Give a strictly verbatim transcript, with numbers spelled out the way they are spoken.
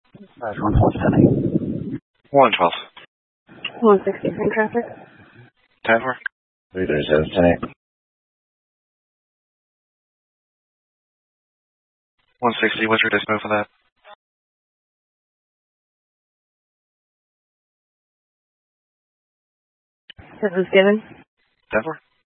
That's one twelve ten eight. one twelve. one sixty, in traffic. ten four. three thirty-seven ten eight. one sixty, what's your decimal for that? This was given. ten four.